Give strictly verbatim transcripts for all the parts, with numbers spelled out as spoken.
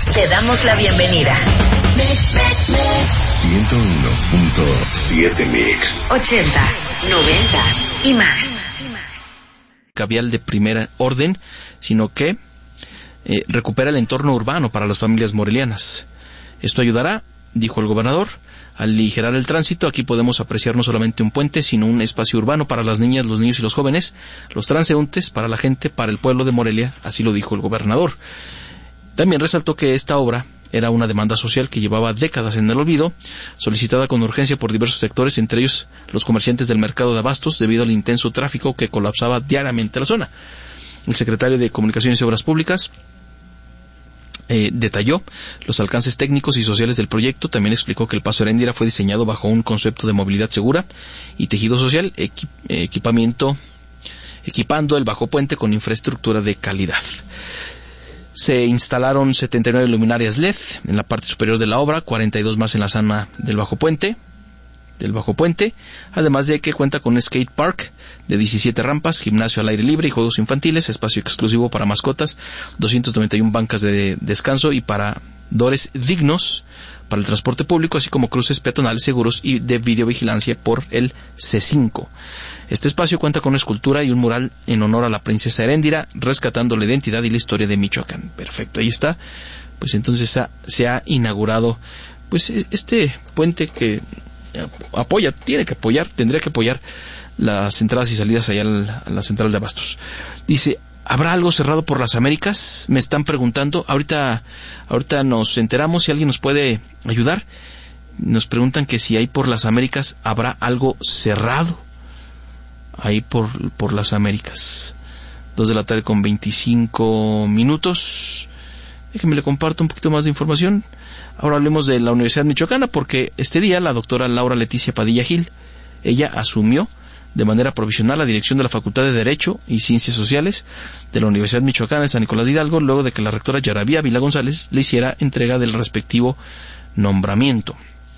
Te damos la bienvenida. ciento uno punto siete Mix. Ochentas, noventas y más. Cavial de primera orden, sino que eh, recupera el entorno urbano para las familias morelianas. Esto ayudará, dijo el gobernador, a aligerar el tránsito. Aquí podemos apreciar no solamente un puente, sino un espacio urbano para las niñas, los niños y los jóvenes, los transeúntes, para la gente, para el pueblo de Morelia, así lo dijo el gobernador. También resaltó que esta obra era una demanda social que llevaba décadas en el olvido, solicitada con urgencia por diversos sectores, entre ellos los comerciantes del mercado de abastos, debido al intenso tráfico que colapsaba diariamente la zona. El secretario de Comunicaciones y Obras Públicas eh, detalló los alcances técnicos y sociales del proyecto. También explicó que el Paso Heréndira fue diseñado bajo un concepto de movilidad segura y tejido social, equi- equipamiento, equipando el bajo puente con infraestructura de calidad. Se instalaron setenta y nueve luminarias L E D en la parte superior de la obra, cuarenta y dos más en la zona del bajo puente, del bajo puente, además de que cuenta con un skate park de diecisiete rampas, gimnasio al aire libre y juegos infantiles, espacio exclusivo para mascotas, doscientas noventa y una bancas de descanso y paradores dignos para el transporte público, así como cruces peatonales seguros y de videovigilancia por el C cinco. Este espacio cuenta con una escultura y un mural en honor a la princesa Heréndira, rescatando la identidad y la historia de Michoacán. Perfecto, ahí está. Pues entonces ha, se ha inaugurado pues este puente que apoya, tiene que apoyar, tendría que apoyar las entradas y salidas allá a la central de abastos. Dice, ¿habrá algo cerrado por las Américas? Me están preguntando. Ahorita, ahorita nos enteramos, si alguien nos puede ayudar. Nos preguntan que si hay por las Américas, ¿habrá algo cerrado? Ahí por, por las Américas. Dos de la tarde con veinticinco minutos. Déjenme le comparto un poquito más de información. Ahora hablemos de la Universidad Michoacana, porque este día la doctora Laura Leticia Padilla Gil, ella asumió de manera provisional la dirección de la Facultad de Derecho y Ciencias Sociales de la Universidad Michoacana de San Nicolás de Hidalgo, luego de que la rectora Yaravía Vila González le hiciera entrega del respectivo nombramiento.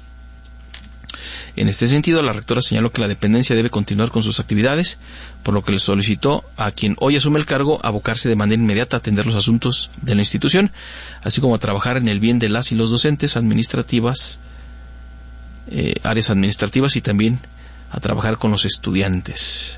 En este sentido, la rectora señaló que la dependencia debe continuar con sus actividades, por lo que le solicitó a quien hoy asume el cargo abocarse de manera inmediata a atender los asuntos de la institución, así como a trabajar en el bien de las y los docentes, administrativas, eh, áreas administrativas y también a trabajar con los estudiantes.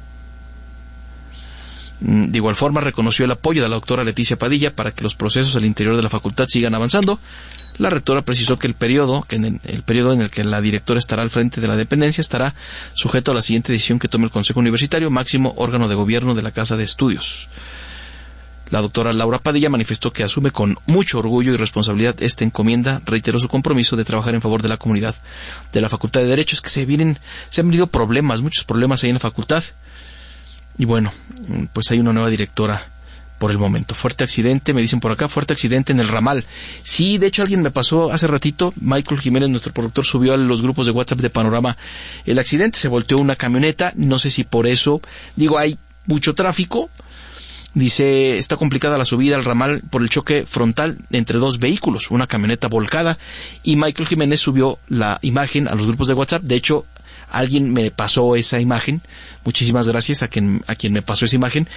De igual forma, reconoció el apoyo de la doctora Leticia Padilla para que los procesos al interior de la facultad sigan avanzando. La rectora precisó que el periodo, que en el, el periodo en el que la directora estará al frente de la dependencia estará sujeto a la siguiente decisión que tome el Consejo Universitario, máximo órgano de gobierno de la Casa de Estudios. La doctora Laura Padilla manifestó que asume con mucho orgullo y responsabilidad esta encomienda, reiteró su compromiso de trabajar en favor de la comunidad de la Facultad de Derecho. Es que se vienen, se han venido problemas, muchos problemas ahí en la facultad. Y bueno, pues hay una nueva directora por el momento. Fuerte accidente, me dicen por acá, fuerte accidente en el ramal. Sí, de hecho alguien me pasó hace ratito, Michael Jiménez, nuestro productor, subió a los grupos de WhatsApp de Panorama el accidente, se volteó una camioneta, no sé si por eso, digo, hay mucho tráfico. Dice, está complicada la subida al ramal por el choque frontal entre dos vehículos, una camioneta volcada, y Michael Jiménez subió la imagen a los grupos de WhatsApp. De hecho, alguien me pasó esa imagen, muchísimas gracias a quien, a quien me pasó esa imagen.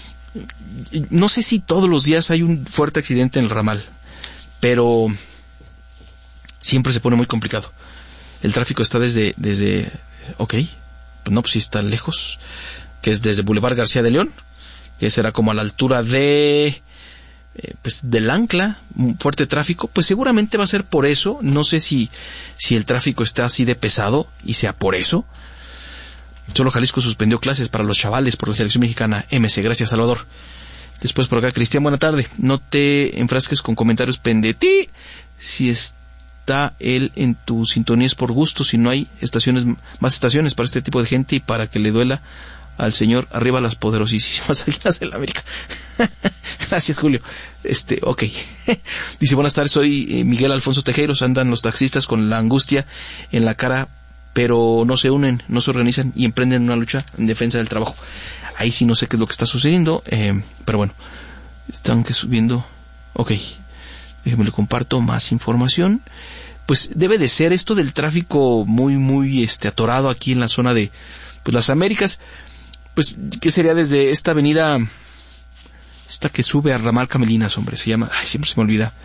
No sé si todos los días hay un fuerte accidente en el ramal, pero siempre se pone muy complicado. El tráfico está desde, desde, ok, pues no, pues sí está lejos, que es desde Boulevard García de León, que será como a la altura de, eh, pues del Ancla, un fuerte tráfico, pues seguramente va a ser por eso. No sé si, si el tráfico está así de pesado y sea por eso. Solo Jalisco suspendió clases para los chavales por la selección mexicana. M C, gracias Salvador. Después por acá, Cristian, buena tarde. No te enfrasques con comentarios pendeti. Si está él en tu sintonía es por gusto. Si no hay estaciones, más estaciones para este tipo de gente y para que le duela al señor, arriba las poderosísimas Águilas del América. Gracias, Julio. Este, ok. Dice, buenas tardes, soy Miguel Alfonso Tejeros. Andan los taxistas con la angustia en la cara, pero no se unen, no se organizan y emprenden una lucha en defensa del trabajo. Ahí sí no sé qué es lo que está sucediendo, eh, pero bueno, están que subiendo. Ok, déjenme le comparto más información. Pues debe de ser esto del tráfico muy, muy este atorado aquí en la zona de pues las Américas. Pues, ¿qué sería desde esta avenida, esta que sube a Ramal Camelinas, hombre? Se llama, ay, siempre se me olvida.